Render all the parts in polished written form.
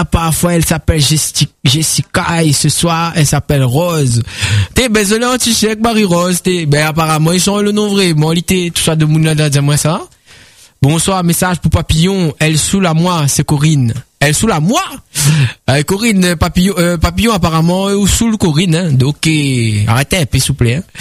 parfois elle s'appelle Jessica et ce soir elle s'appelle Rose. T'es désolé anti-chèque Marie-Rose, ben apparemment ils sont le nom vrai. Bon, tout ça de moun là dis-moi ça. Bonsoir, message pour Papillon, elle saoule à moi, c'est Corinne. Elle saoule à moi? Corinne, Papillon apparemment ou saoule Corinne, hein. Donc arrêtez un peu s'il vous plaît. Hein.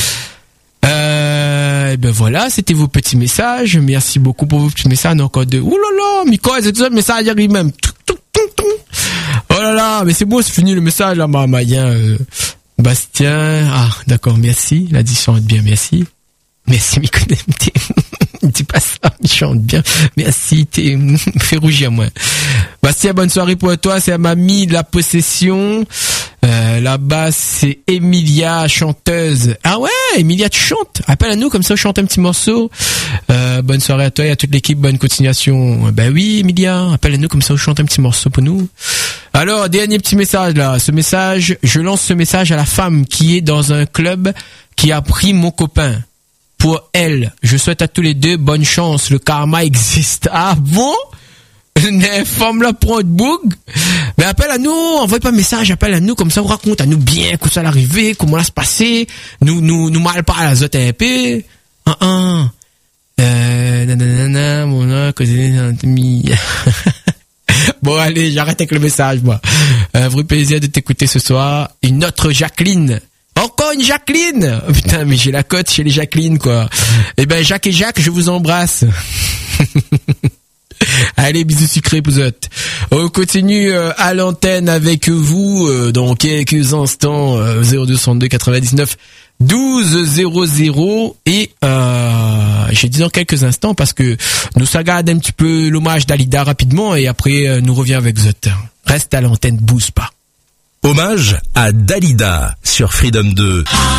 Ben voilà, c'était vos petits messages. Merci beaucoup pour vos petits messages. Encore deux. Ouh là là, Miko, c'est tout ça, le message arrive même. Oh là là, mais c'est bon, c'est fini le message là, Maïen. Bastien, d'accord, merci. L'addition est bien, merci. Merci, Miko. Dis pas ça, il chante bien. Merci, t'es fait rougir, moi. Bastien, bonne soirée pour toi. C'est à mamie de la possession. Là-bas, c'est Emilia, chanteuse. Ah ouais, Emilia, tu chantes. Appelle à nous, comme ça, je chante un petit morceau. Bonne soirée à toi et à toute l'équipe. Bonne continuation. Ben oui, Emilia, appelle à nous, comme ça, je chante un petit morceau pour nous. Alors, dernier petit message, là. Je lance ce message à la femme qui est dans un club qui a pris mon copain. Pour elle, je souhaite à tous les deux bonne chance. Le karma existe. Ah bon? Les femmes là prend de bug. Mais appelle à nous, envoie pas un message, appelle à nous, comme ça on raconte à nous bien comment ça l'arrivée, comment ça se passait. Nous mal pas à la zote un peu. Nanana, mon Bon allez, j'arrête avec le message moi. Vrai plaisir de t'écouter ce soir. Une autre Jacqueline. Encore une Jacqueline! Putain, mais j'ai la cote chez les Jacqueline, quoi. Eh ben, Jacques et Jacques, je vous embrasse. Allez, bisous sucrés, pouzotte. On continue à l'antenne avec vous dans quelques instants. 0262 99 12 00 et j'ai dit dans quelques instants parce que nous regarde un petit peu l'hommage d'Alida rapidement et après nous revient avec Zot. Reste à l'antenne, bouge pas. Hommage à Dalida sur Freedom 2.